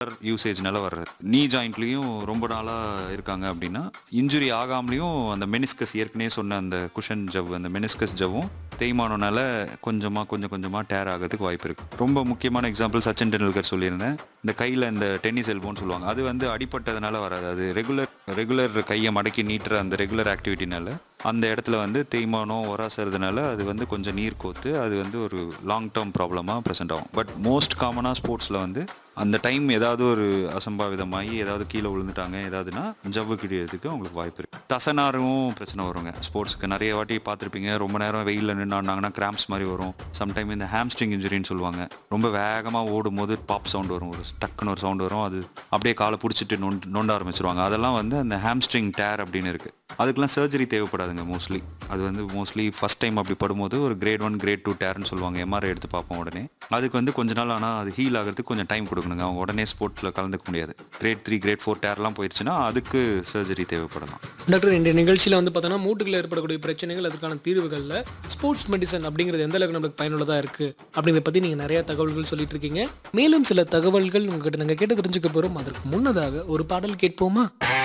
யூசேஜ்னால வர்றது. நீ ஜாயிண்ட்லேயும் ரொம்ப நாளாக இருக்காங்க அப்படின்னா இன்ஜுரி ஆகாமலேயும் அந்த மெனிஸ்கஸ் ஏற்கனவே சொன்ன அந்த குஷன் ஜவ் அந்த மெனிஸ்கஸ் ஜவ்வும் தேய்மானனால கொஞ்சம் கொஞ்சமாக டேர் ஆகிறதுக்கு வாய்ப்பு இருக்குது. ரொம்ப முக்கியமான எக்ஸாம்பிள் சச்சின் டெண்டுல்கர் சொல்லியிருந்தேன். இந்த கையில் இந்த டென்னிஸ் எல்போன்னு சொல்லுவாங்க, அது வந்து அடிப்பட்டதுனால வராது. அது ரெகுலர் கையை மடக்கி நீட்டுற அந்த ரெகுலர் ஆக்டிவிட்டினால அந்த இடத்துல வந்து தேய்மானம் உராசறதுனால அது வந்து கொஞ்சம் நீர் கோத்து அது வந்து ஒரு லாங் டேர்ம் ப்ராப்ளமாக ப்ரெசென்ட் ஆகும். பட் மோஸ்ட் காமனாக ஸ்போர்ட்ஸில் வந்து அந்த டைம் ஏதாவது ஒரு அசம்பாவிதமாகி ஏதாவது கீழே விழுந்துட்டாங்க ஏதாவதுன்னா ஜவ்வு கிழியறதுக்கு அவங்களுக்கு வாய்ப்பு இருக்குது. தசனாரும் பிரச்சனை வருங்க. ஸ்போர்ட்ஸ்க்கு நிறைய வாட்டி பார்த்துருப்பீங்க, ரொம்ப நேரம் வெயிலில் நின்னாங்கன்னா கிராம்ப்ஸ் மாதிரி வரும். சம்டைம் இந்த ஹாம்ஸ்ட்ரிங் இன்ஜுரின்னு சொல்லுவாங்க. ரொம்ப வேகமாக ஓடும் போது பாப் சவுண்ட் வரும், ஒரு டக்குன்னு ஒரு சவுண்ட் வரும், அது அப்படியே காலை பிடிச்சிட்டு நொண்ட ஆரம்பிச்சிருவாங்க. அதெல்லாம் வந்து அந்த ஹாம்ஸ்ட்ரிங் டேர் அப்படின்னு இருக்குது. அதுக்கெல்லாம் சர்ஜரி தேவைப்படாதுங்க மோஸ்ட்லி. அது வந்து மோஸ்ட்லி ஃபஸ்ட் டைம் அப்படி படும்போது ஒரு கிரேட் 1 கிரேட் 2 டேர்னு சொல்லுவாங்க. எம்ஆர்ஐ எடுத்து பார்ப்போம் உடனே. அதுக்கு வந்து கொஞ்ச நாள் ஆனால் அது ஹீல் ஆகிறதுக்கு கொஞ்சம் டைம் கொடுக்கணுங்க. அவங்க உடனே ஸ்போர்ட்ஸில் கலந்துக்க முடியாது. கிரேட் 3 கிரேட் 4 டேர்லாம் போயிடுச்சுன்னா அதுக்கு சர்ஜரி தேவைப்படலாம். டாக்டர், இந்த நிகழ்ச்சியில் வந்து பார்த்தோன்னா மூட்டுகளில் ஏற்படக்கூடிய பிரச்சனைகள், அதுக்கான தீர்வுகளில் ஸ்போர்ட்ஸ் மெடிசன் அப்படிங்கிறது எந்த அளவுக்கு நம்மளுக்கு பயனுள்ளதாக இருக்குது அப்படிங்கிறத பற்றி நீங்கள் நிறையா தகவல்கள் சொல்லிட்டு இருக்கீங்க. மேலும் சில தகவல்கள் உங்ககிட்ட நாங்கள் கேட்டு தெரிஞ்சுக்க போகிறோம். அதற்கு முன்னதாக ஒரு பாடல் கேட்போமா?